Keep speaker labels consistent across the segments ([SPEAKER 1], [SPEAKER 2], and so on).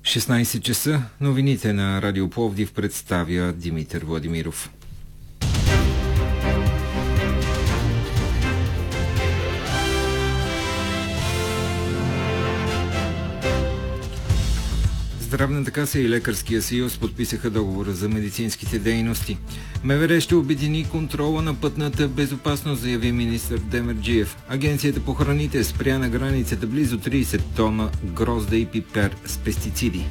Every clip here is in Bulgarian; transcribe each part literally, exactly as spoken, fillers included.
[SPEAKER 1] шестнайсет часа. Новините на Радио Пловдив представя Димитър Владимиров. Здравната каса и Лекарския съюз подписаха договора за медицинските дейности. МВР ще обедини контрола на пътната безопасност, заяви министър Демерджиев. Агенцията по храните спря на границата близо трийсет тона грозда и пипер с пестициди.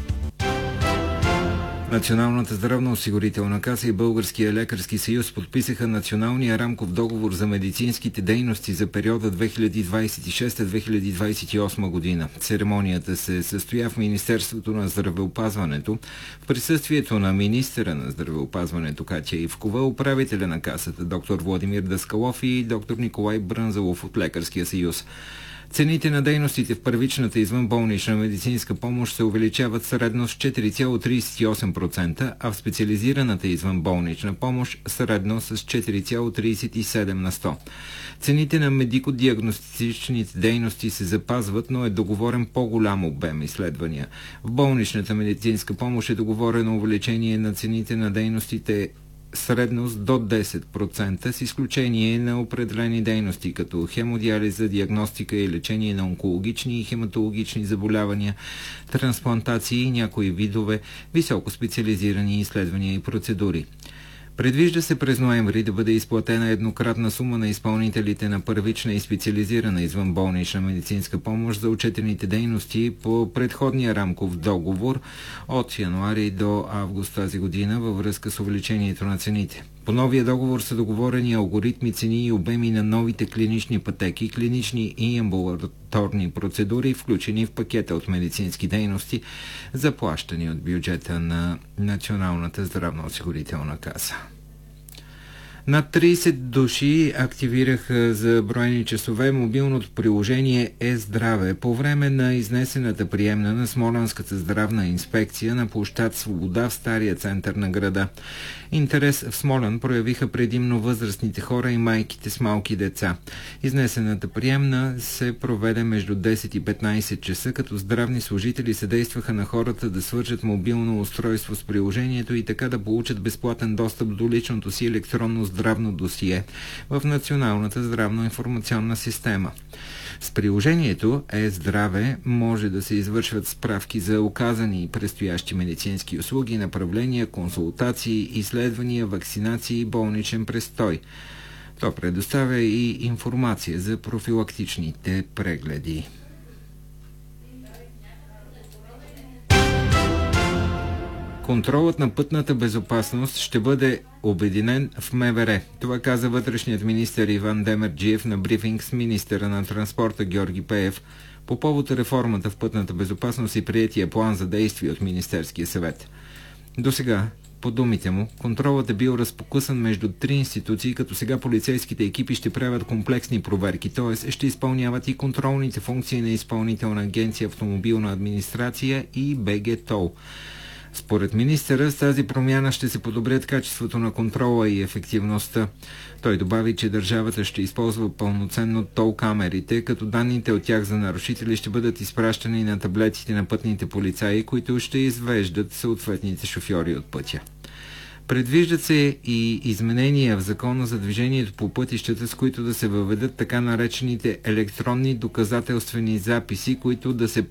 [SPEAKER 1] Националната здравноосигурителна каса и Българския лекарски съюз подписаха националния рамков договор за медицинските дейности за периода две хиляди двадесет и шеста - две хиляди двадесет и осма година. Церемонията се състоя в Министерството на здравеопазването в присъствието на министъра на здравеопазването Катя Ивкова, управителя на касата доктор Владимир Даскалов и доктор Николай Брънзалов от Лекарския съюз. Цените на дейностите в първичната извънболнична медицинска помощ се увеличават средно с четири цяло тридесет и осем процента, а в специализираната извънболнична помощ средно с четири цяло тридесет и седем на сто. Цените на медико-диагностичните дейности се запазват, но е договорен по-голям обем изследвания. В болничната медицинска помощ е договорено увеличение на цените на дейностите средно с до десет процента, с изключение на определени дейности, като хемодиализа, диагностика и лечение на онкологични и хематологични заболявания, трансплантации и някои видове високо специализирани изследвания и процедури. Предвижда се през ноември да бъде изплатена еднократна сума на изпълнителите на първична и специализирана извънболнична медицинска помощ за отчетените дейности по предходния рамков договор от януари до август тази година във връзка с увеличението на цените. По новия договор са договорени алгоритми, цени и обеми на новите клинични пътеки, клинични и амбулаторни процедури, включени в пакета от медицински дейности, заплащани от бюджета на Националната здравноосигурителна каса. Над трийсет души активираха за броени часове мобилното приложение Е-здраве по време на изнесената приемна на Смолянската здравна инспекция на площад Свобода в стария център на града. Интерес в Смолян проявиха предимно възрастните хора и майките с малки деца. Изнесената приемна се проведе между десет и петнайсет часа, като здравни служители съдействаха на хората да свържат мобилно устройство с приложението и така да получат безплатен достъп до личното си електронно здравно досие в Националната здравно-информационна система. С приложението Е-здраве може да се извършват справки за оказани и предстоящи медицински услуги, направления, консултации, изследвания, вакцинации и болничен престой. То предоставя и информация за профилактичните прегледи. Контролът на пътната безопасност ще бъде обединен в МВР. Това каза вътрешният министър Иван Демерджиев на брифинг с министъра на транспорта Георги Пеев по повод реформата в пътната безопасност и приетия план за действие от Министерския съвет. До сега, по думите му, контролът е бил разпокъсан между три институции, като сега полицейските екипи ще правят комплексни проверки, т.е. ще изпълняват и контролните функции на Изпълнителна агенция автомобилна администрация и БГ ТОЛ. Според министъра, с тази промяна ще се подобрят качеството на контрола и ефективността. Той добави, че държавата ще използва пълноценно тол камерите, като данните от тях за нарушители ще бъдат изпращани на таблетите на пътните полицаи, които ще извеждат съответните шофьори от пътя. Предвиждат се и изменения в Закона за движението по пътищата, с които да се въведат така наречените електронни доказателствени записи, които да се